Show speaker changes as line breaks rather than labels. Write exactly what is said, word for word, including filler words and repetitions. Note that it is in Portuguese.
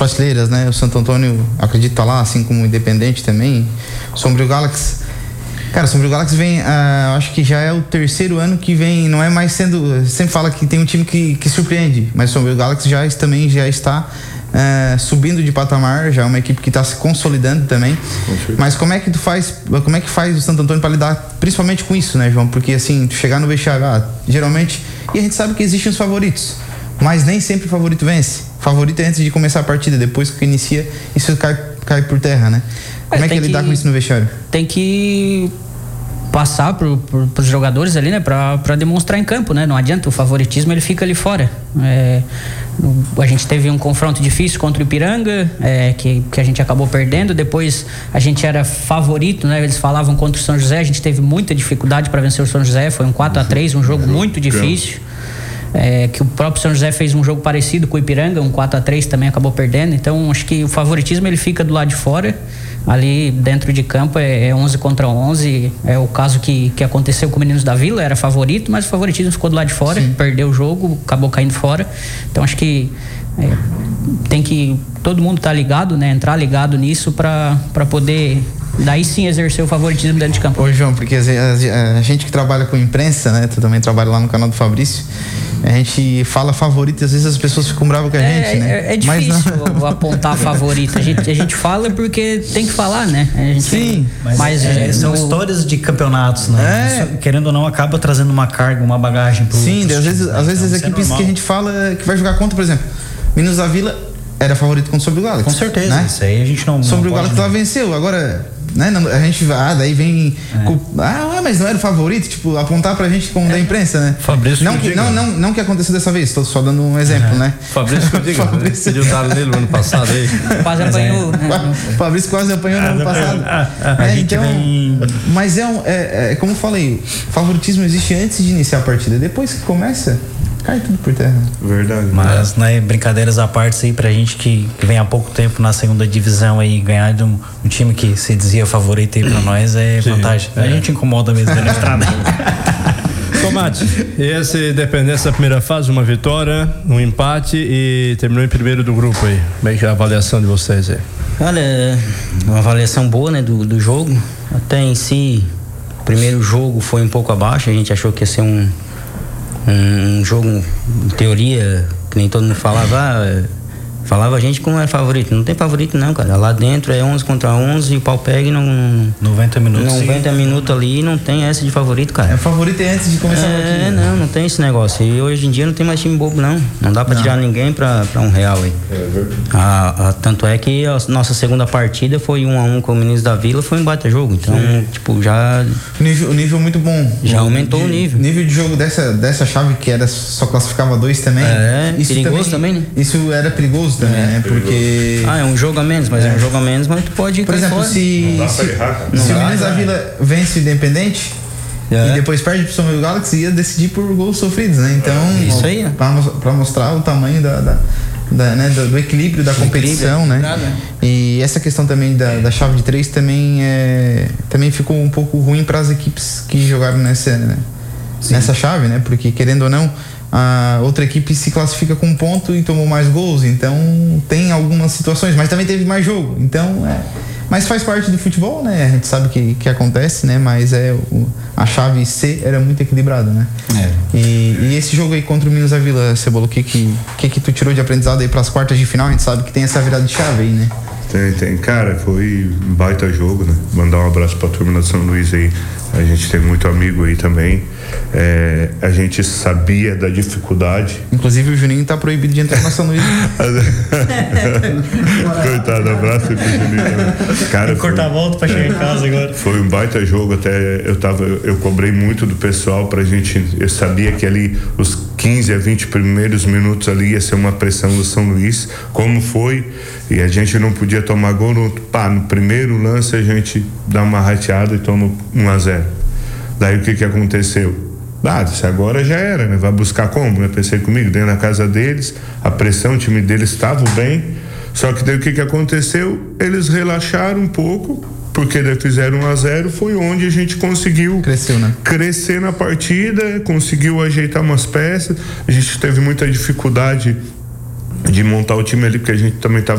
prateleiras, né? O Santo Antônio, acredito, tá lá, assim como o Independente também. Sombrio Galaxy. Cara, o Sombrio Galaxy vem, uh, acho que já é o terceiro ano que vem, não é mais sendo... Sempre fala que tem um time que, que surpreende, mas o Sombrio Galaxy já também já está uh, subindo de patamar, já é uma equipe que está se consolidando também. Mas como é que tu faz, como é que faz o Santo Antônio para lidar principalmente com isso, né, João? Porque assim, tu chegar no vestiário, ah, geralmente, e a gente sabe que existem os favoritos, mas nem sempre o favorito vence. O favorito é antes de começar a partida, depois que inicia, isso cai, cai por terra, né? Como é, é que é lidar com isso no vestiário?
Tem que passar pro, pro, pros jogadores ali, né? Pra, pra demonstrar em campo, né? Não adianta, o favoritismo ele fica ali fora. É, a gente teve um confronto difícil contra o Ipiranga, é, que, que a gente acabou perdendo. Depois a gente era favorito, né? Eles falavam contra o São José, a gente teve muita dificuldade para vencer o São José. Foi um quatro a três, um jogo muito difícil. É, que o próprio São José fez um jogo parecido com o Ipiranga, um quatro a três também acabou perdendo. Então acho que o favoritismo ele fica do lado de fora. Ali dentro de campo é, é onze contra onze. É o caso que, que aconteceu com o Meninos da Vila, era favorito, mas o favoritismo ficou do lado de fora. Sim. Perdeu o jogo, acabou caindo fora. Então acho que é, tem que todo mundo tá ligado, né? Entrar ligado nisso para para poder daí sim exercer o favoritismo dentro de campo.
Ô João, porque a, a, a gente que trabalha com imprensa, né? Tu também trabalha lá no canal do Fabrício. A gente fala favorito e às vezes as pessoas ficam bravas com a
é,
gente, né?
É, é difícil não... apontar favorito. A gente, a gente fala porque tem que falar, né? A gente,
Sim.
Mas, mas é, é, são no... histórias de campeonatos, né? É. Isso, querendo ou não, acaba trazendo uma carga, uma bagagem pro...
Sim, às vezes, às vezes então, as equipes é que a gente fala que vai jogar contra, por exemplo, Meninos da Vila era favorito contra o Sombrio Galaxy.
Com certeza,
né?
Isso aí a gente não...
Sombrio Galaxy lá venceu, agora... Né? A gente ah, daí vem é. com, ah, mas não era o favorito, tipo, apontar pra gente como é. da imprensa, né?
Fabrício
não que, não, não, não que aconteceu dessa vez, tô só dando um exemplo, é. né?
Fabrício que eu digo, Fabrício pediu dar nele no ano passado aí.
Quase apanhou.
É. Fabrício quase apanhou no ano passado.
Ah, ah, a
é,
gente
então,
vem...
Mas é, um, é, é como eu falei, favoritismo existe antes de iniciar a partida, depois que começa, cai tudo por terra.
Verdade.
Mas, né, brincadeiras à parte aí, pra gente que, que vem há pouco tempo na segunda divisão aí, ganhar de um, um time que se dizia favorito aí pra nós é Sim, vantagem. É. A gente incomoda mesmo na estrada.
Tomate, esse Independência da primeira fase, uma vitória, um empate e terminou em primeiro do grupo aí. Como é que é a avaliação de vocês aí?
Olha, uma avaliação boa, né, do, do jogo. Até em si, o primeiro jogo foi um pouco abaixo, a gente achou que ia ser um um jogo, em teoria, que nem todo mundo falava, ah, falava a gente como era favorito. Não tem favorito não, cara. Lá dentro é onze contra onze e o pau pega e não...
noventa minutos.
noventa minutos ali não tem essa de favorito, cara.
É, favorito é antes de começar
é,
a partida.
É, não, não tem esse negócio. E hoje em dia não tem mais time bobo, não. Não dá pra não. tirar ninguém pra, pra um real aí. É verdade. Ah, ah, tanto é que a nossa segunda partida foi um a um com o Meninos da Vila, foi um bate-jogo. Então, Sim. tipo, já...
O nível, o nível muito bom.
Já o, aumentou de, o nível.
O nível de jogo dessa, dessa chave que era só classificava dois também.
É, isso perigoso também, também, né?
Isso era perigoso também, é, né? Porque...
Ah, é um jogo a menos, mas é, é um jogo a menos, mas tu pode ir.
Por exemplo, fora. se,
não
se,
errar,
se o Meninos da Vila vence o Independente é. e depois perde pro Sombrio Galaxy, ia decidir por gols sofridos, né? Então,
é. Isso aí, né?
pra, pra mostrar o tamanho da, da, da, né, do, do equilíbrio da do competição, equilíbrio, né? Nada. E essa questão também da, da chave de três também, é, também ficou um pouco ruim para as equipes que jogaram nessa, né? nessa chave, né? Porque, querendo ou não, a outra equipe se classifica com um ponto e tomou mais gols, então tem algumas situações, mas também teve mais jogo, então é, mas faz parte do futebol, né? A gente sabe que, que acontece, né? Mas é o, a chave C era muito equilibrada, né? É. E, e esse jogo aí contra o Meninos da Vila, Cebola, o que que, que que tu tirou de aprendizado aí para as quartas de final? A gente sabe que tem essa virada de chave aí, né?
Tem, tem. Cara, foi um baita jogo, né? Mandar um abraço pra turma da São Luís aí. A gente tem muito amigo aí também. É, a gente sabia da dificuldade.
Inclusive o Juninho tá proibido de entrar na São Luís.
Coitado, abraço pro Juninho. Cara,
cortar a volta pra chegar em casa agora.
Foi um baita jogo, até eu tava, eu cobrei muito do pessoal pra gente, eu sabia que ali os quinze a vinte primeiros minutos ali ia ser uma pressão do São Luís, como foi, e a gente não podia tomar gol, no, pá, no primeiro lance a gente dá uma rateada e toma um a zero. Daí o que que aconteceu? Ah, agora já era, né? Vai buscar como? Eu pensei comigo, dentro da casa deles, a pressão, o time deles estava bem, só que daí o que que aconteceu? Eles relaxaram um pouco, porque daí fizeram um a zero, foi onde a gente conseguiu
Cresceu, né?
crescer na partida, conseguiu ajeitar umas peças, a gente teve muita dificuldade de montar o time ali, porque a gente também estava